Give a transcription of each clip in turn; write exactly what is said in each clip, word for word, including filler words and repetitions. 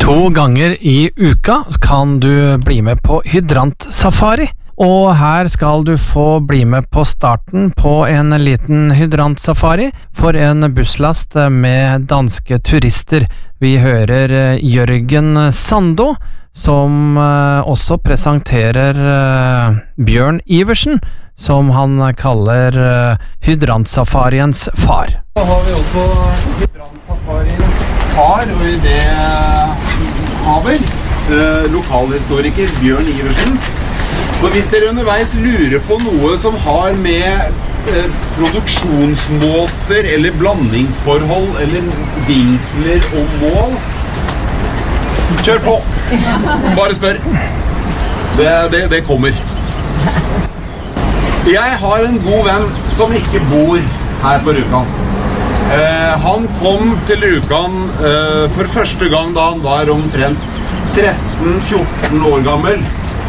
To ganger i uka kan du bli med på hydrantsafari, og her skal du få bli med på starten på en liten hydrantsafari for en busslast med danske turister. Vi hører Jørgen Sando, som også presenterer Bjørn Iversen, som han kaller hydrantsafariens far. Da har vi også hydrantsafariens far, og i det haver, eh, lokalhistoriker Bjørn Iversen. Så hvis dere underveis lurer på noe som har med eh, produksjonsmåter, eller blandingsforhold, eller vinkler og mål, kjør på! Bare spør. Det, det, det kommer. Jeg har en god venn som ikke bor her på Rjukan. Eh, han kom til Rjukan eh, for første gang da han var omtrent tretten fjorten år gammel.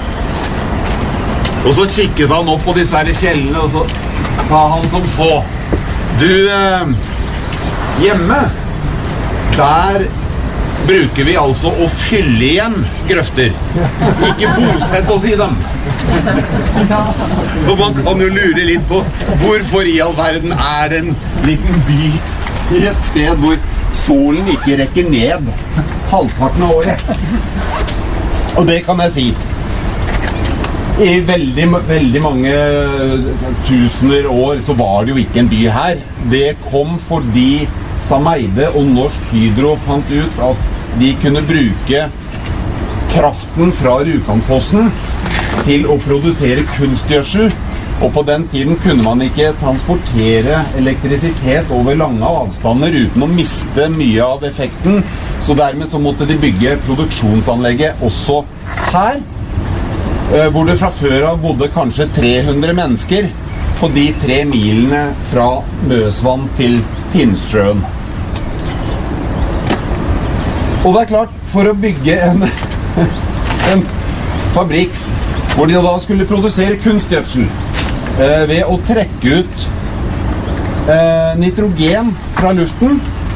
Og så kikket han opp på disse her fjellene, og så sa han som så: Du, eh, hjemme, der bruker vi altså å fylle igjen grøfter. Ikke bosette oss i dem. Og man kan jo lure litt på hvorfor i all verden er en liten by i et sted hvor solen ikke rekker ned halvparten av året. Og det kan jeg si. I veldig, veldig mange tusener år så var det jo ikke en by her. Det kom fordi Sameide og Norsk Hydro fant ut at de kunne bruke kraften fra Rjukanfossen til å produsere kunstgjødsel, og på den tiden kunne man ikke transportere elektrisitet over lange avstander uten å miste mye av effekten, så dermed så måtte de bygge produksjonsanlegget også her, hvor det fra før av bodde kanskje tre hundre mennesker på de tre milene fra Møsvann til Tinnsjøen. Og det er klart, for å bygge en, en fabrikk hvor de da skulle produsere kunstgjødsel eh, ved å trekke ut eh, nitrogen fra luften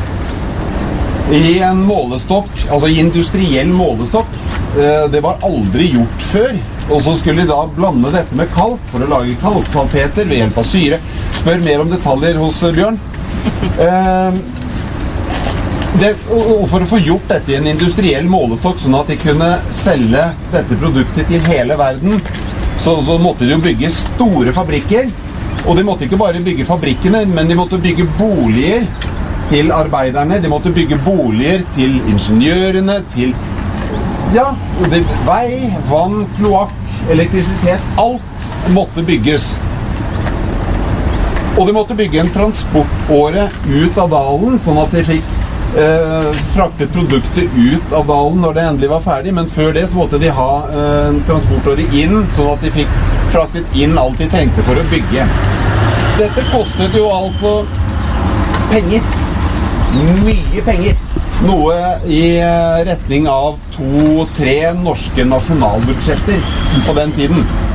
i en målestokk, altså i industriell målestokk. Eh, det var aldri gjort før. Og så skulle de da blande dette med kalk for å lage kalksalpeter ved hjelp av syre. Spør mer om detaljer hos Bjørn. Eh, Det, og for å få gjort dette i en industriell målestokk, sånn at de kunne selge dette produktet til hele verden, så, så måtte de jo bygge store fabrikker. Og de måtte ikke bare bygge fabrikkene, men de måtte bygge boliger til arbeiderne. De måtte bygge boliger til ingeniørene, til ja, det, vei, vann, kloakk, elektrisitet. Alt måtte bygges. Og de måtte bygge en transportåre ut av dalen, sånn at de fikk Eh, fraktet produktet ut av dalen når det endelig var ferdig, men før det så måtte de ha eh, en transportåre inn, sånn at de fikk fraktet inn alt de trengte for å bygge. Dette kostet jo altså penger. Mye penger. Noe i eh, retning av to-tre norske nasjonalbudsjetter på den tiden.